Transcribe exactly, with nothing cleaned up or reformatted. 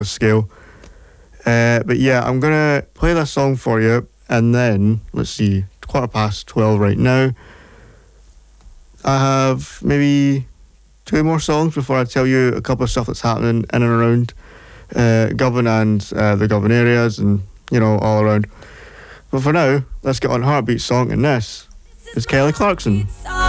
scale. Uh, but yeah, I'm gonna play this song for you, and then let's see, quarter past twelve right now. I have maybe two more songs before I tell you a couple of stuff that's happening in and around uh, Govan and uh, the Govan areas, and you know, all around. But for now, let's get on Heartbeat song, and this is Kelly Clarkson.